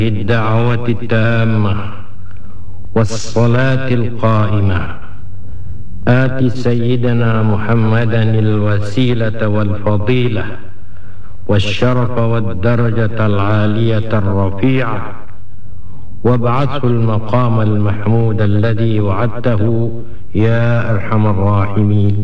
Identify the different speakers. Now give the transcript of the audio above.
Speaker 1: الدعوة التامة والصلاة القائمة آت سيدنا محمدا الوسيلة والفضيلة والشرف والدرجة العالية الرفيعة وابعثه المقام المحمود الذي وعدته يا أرحم الراحمين.